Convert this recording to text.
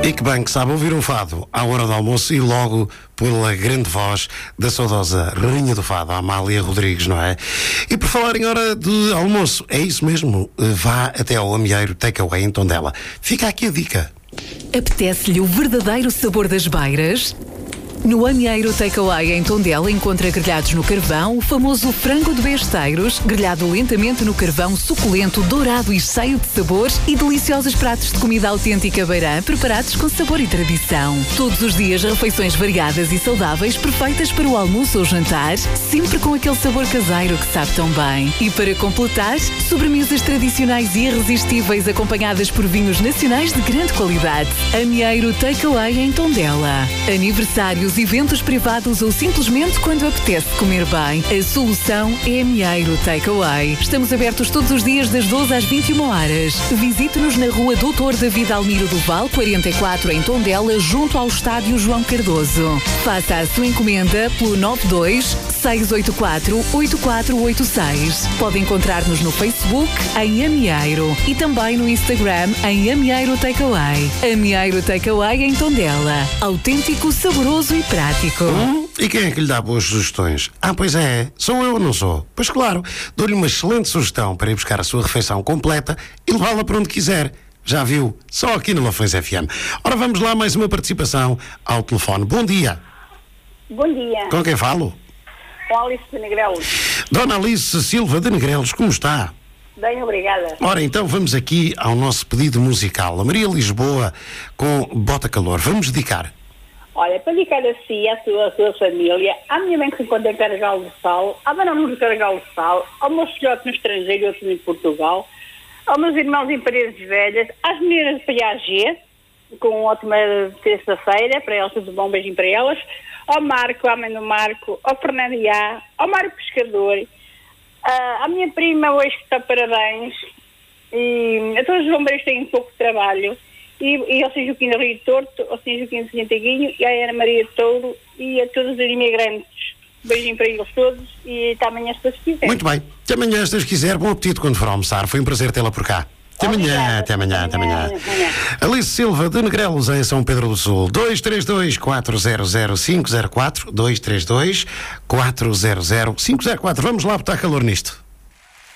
E que bem que sabe ouvir um fado à hora do almoço e logo pela grande voz da saudosa rainha do fado, a Amália Rodrigues, não é? E por falar em hora de almoço, é isso mesmo, vá até ao Amieiro Takeaway em Tondela. Fica aqui a dica. Apetece-lhe o verdadeiro sabor das beiras? No Amieiro Takeaway em Tondela encontra grelhados no carvão, o famoso frango de besteiros, grelhado lentamente no carvão, suculento, dourado e cheio de sabores, e deliciosos pratos de comida autêntica beirã, preparados com sabor e tradição. Todos os dias refeições variadas e saudáveis, perfeitas para o almoço ou jantar, sempre com aquele sabor caseiro que sabe tão bem. E para completar, sobremesas tradicionais e irresistíveis acompanhadas por vinhos nacionais de grande qualidade. Amieiro Takeaway em Tondela. Aniversários, eventos privados ou simplesmente quando apetece comer bem, a solução é Amieiro Takeaway. Estamos abertos todos os dias das 12 às 21 horas. Visite-nos na rua Doutor David Almiro do Val, 44 em Tondela, junto ao estádio João Cardoso. Faça a sua encomenda pelo 92 684 8486. Pode encontrar-nos no Facebook em Amieiro e também no Instagram em Amieiro Takeaway. Amieiro Takeaway em Tondela. Autêntico, saboroso e prático. E quem é que lhe dá boas sugestões? Ah, pois é, sou eu ou não sou? Pois claro, dou-lhe uma excelente sugestão para ir buscar a sua refeição completa e levá-la para onde quiser. Já viu? Só aqui no Lafões FM. Ora, vamos lá, mais uma participação ao telefone. Bom dia. Bom dia. Com quem falo? Com Alice de Negrelos. Dona Alice Silva de Negrelos, como está? Bem, obrigada. Ora, então vamos aqui ao nosso pedido musical. A Maria Lisboa com Bota Calor. Vamos dedicar. Olha, para dedicar a si, à sua família, à minha mãe que se encontra em Carregal do Sal, à Dona Lourdes de Carregal do Sal, ao meu filhote no estrangeiro e outros em Portugal, aos meus irmãos em Paredes Velhas, às meninas de Piaget, com uma ótima terça-feira, para elas tudo bom, beijinho para elas, ao Marco, à mãe do Marco, ao Fernando Iá, ao Mário Pescador, à minha prima hoje que está parabéns, e a todos os bombeiros que têm pouco trabalho, e ao Sr. Joaquim do Rio Torto, ao Sr. Joaquim de Santaguinho e à Ana Maria Touro e a todos os imigrantes. Beijinho para eles todos e até amanhã, se quiser. Muito bem. Até amanhã, se quiser. Bom apetite quando for almoçar. Foi um prazer tê-la por cá. Até amanhã, até amanhã, até amanhã. Alice Silva de Negrelos, em São Pedro do Sul. 232-400-504. 232-400-504. Vamos lá botar calor nisto.